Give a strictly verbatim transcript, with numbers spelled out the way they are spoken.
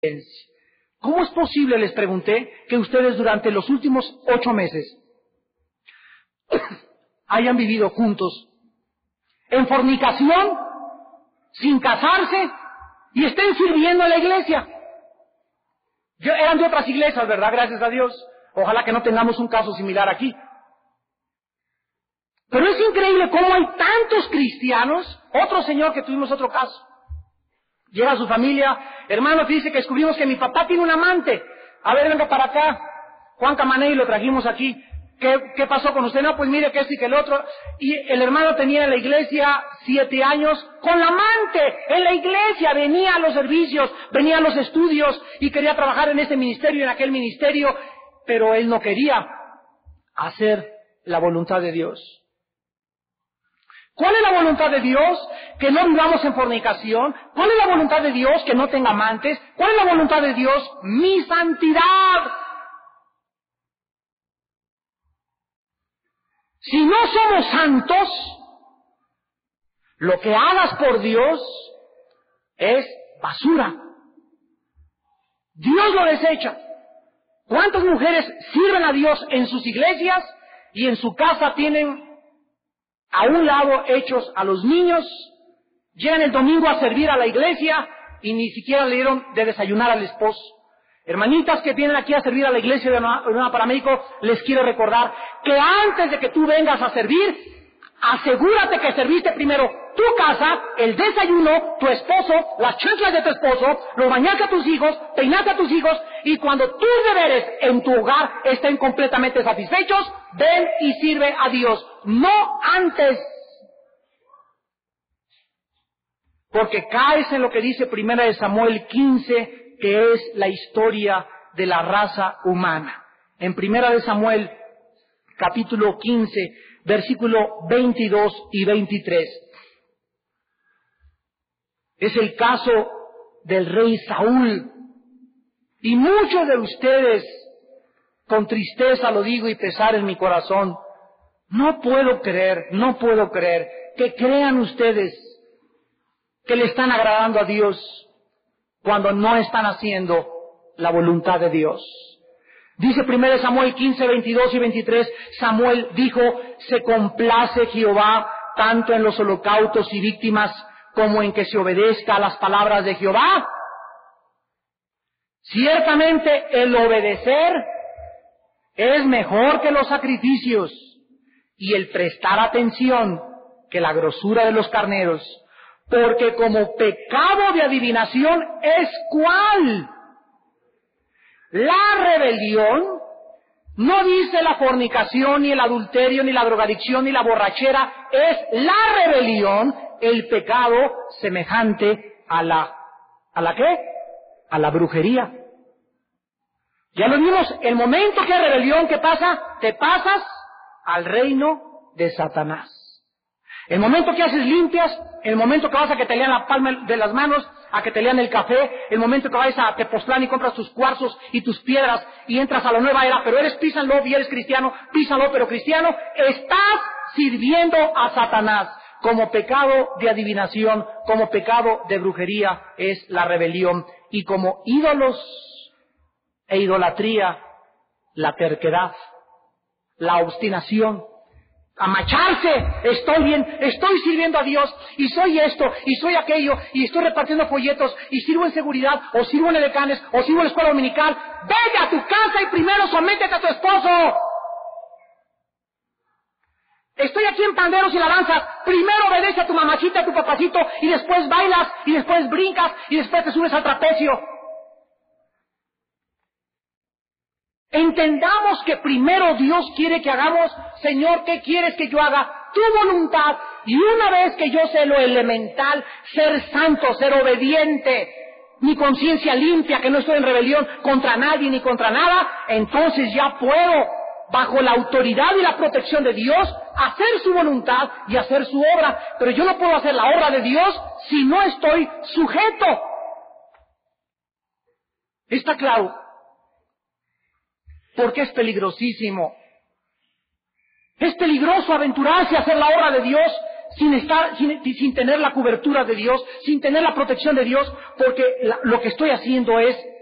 ¿Cómo es posible, les pregunté, que ustedes durante los últimos ocho meses hayan vivido juntos en fornicación, sin casarse, y estén sirviendo a la iglesia? Yo, eran de otras iglesias, ¿verdad? Gracias a Dios. Ojalá que no tengamos un caso similar aquí. Pero es increíble cómo hay tantos cristianos. Otro señor que tuvimos otro caso. Llega a su familia, hermano, que dice que descubrimos que mi papá tiene un amante. A ver, venga para acá. Juan Camaney, lo trajimos aquí. ¿Qué, ¿Qué pasó con usted? No, pues mire que este y que el otro. Y el hermano tenía en la iglesia siete años con la amante. En la iglesia venía a los servicios, venía a los estudios y quería trabajar en ese ministerio y en aquel ministerio. Pero él no quería hacer la voluntad de Dios. ¿Cuál es la voluntad de Dios? Que no vivamos en fornicación. ¿Cuál es la voluntad de Dios? Que no tenga amantes. ¿Cuál es la voluntad de Dios? Mi santidad. Si no somos santos, lo que hagas por Dios es basura. Dios lo desecha. ¿Cuántas mujeres sirven a Dios en sus iglesias y en su casa tienen a un lado hechos a los niños? Llegan el domingo a servir a la iglesia y ni siquiera le dieron de desayunar al esposo. Hermanitas que vienen aquí a servir a la iglesia de Nueva Paramédico, les quiero recordar que antes de que tú vengas a servir, asegúrate que serviste primero tu casa, el desayuno, tu esposo, las chanclas de tu esposo, los bañaste a tus hijos, peinaste a tus hijos, y cuando tus deberes en tu hogar estén completamente satisfechos, ven y sirve a Dios, no antes. Porque caes en lo que dice Primera de Samuel quince, que es la historia de la raza humana. En Primera de Samuel, capítulo quince, versículo veintidós y veintitrés. Es el caso del rey Saúl. Y muchos de ustedes, con tristeza lo digo y pesar en mi corazón, no puedo creer, no puedo creer que crean ustedes que le están agradando a Dios cuando no están haciendo la voluntad de Dios. Dice primero Samuel quince, veintidós y veintitrés, Samuel dijo, se complace Jehová tanto en los holocaustos y víctimas como en que se obedezca a las palabras de Jehová. Ciertamente el obedecer es mejor que los sacrificios y el prestar atención que la grosura de los carneros, porque como pecado de adivinación es ¿cuál? La rebelión. No dice la fornicación, ni el adulterio, ni la drogadicción, ni la borrachera. Es la rebelión, el pecado semejante a la... ¿A la qué? A la brujería. Ya lo vimos, el momento que hay rebelión, ¿qué pasa? Te pasas al reino de Satanás. El momento que haces limpias, el momento que vas a que te lean la palma de las manos, a que te lean el café, el momento que vas a Tepoztlán y compras tus cuarzos y tus piedras y entras a la nueva era, pero eres písanlo y eres cristiano, písanlo pero cristiano, estás sirviendo a Satanás. Como pecado de adivinación, como pecado de brujería es la rebelión, y como ídolos e idolatría, la terquedad, la obstinación. Amacharse, estoy bien, estoy sirviendo a Dios, y soy esto, y soy aquello, y estoy repartiendo folletos, y sirvo en seguridad, o sirvo en edecanes, o sirvo en la escuela dominical. Vete a tu casa y primero sométete a tu esposo. Estoy aquí en panderos y la danza, primero obedece a tu mamachita, a tu papacito, y después bailas, y después brincas, y después te subes al trapecio. Entendamos que primero Dios quiere que hagamos, Señor, ¿qué quieres que yo haga? Tu voluntad. Y una vez que yo sé lo elemental, ser santo, ser obediente, mi conciencia limpia, que no estoy en rebelión contra nadie ni contra nada, entonces ya puedo, bajo la autoridad y la protección de Dios, hacer su voluntad y hacer su obra. Pero yo no puedo hacer la obra de Dios si no estoy sujeto. ¿Está claro? Porque es peligrosísimo. Es peligroso aventurarse a hacer la obra de Dios sin estar, sin, sin tener la cobertura de Dios, sin tener la protección de Dios, porque la, lo que estoy haciendo es